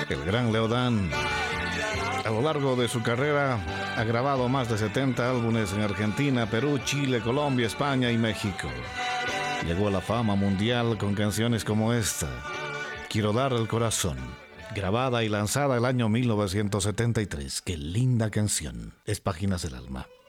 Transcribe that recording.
El gran Leodán, a lo largo de su carrera, ha grabado más de 70 álbumes en Argentina, Perú, Chile, Colombia, España y México. Llegó a la fama mundial con canciones como esta, Quiero dar el corazón, grabada y lanzada el año 1973. ¡Qué linda canción! Es Páginas del Alma.